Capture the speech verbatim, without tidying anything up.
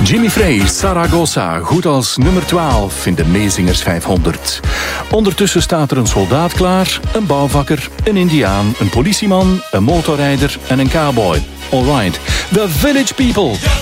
Jimmy Frey, Zaragoza, goed als nummer twaalf in de Meezingers vijfhonderd. Ondertussen staat er een soldaat klaar, een bouwvakker, een indiaan, een politieman, een motorrijder en een cowboy. Alright, The Village People.